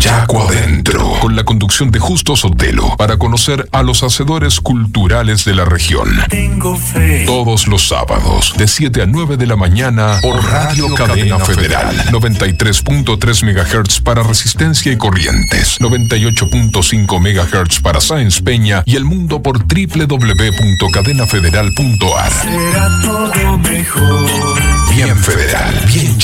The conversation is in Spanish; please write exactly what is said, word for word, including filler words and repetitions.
Yaco Adentro, con la conducción de Justo Sotelo, para conocer a los hacedores culturales de la región. Tengo fe. Todos los sábados, de siete a nueve de la mañana, por Radio Cadena Federal. noventa y tres punto tres megahertz para Resistencia y Corrientes, noventa y ocho punto cinco megahertz para Sáenz Peña y el mundo por doble u doble u doble u punto cadena federal punto a r. Será todo mejor. Bien federal, bien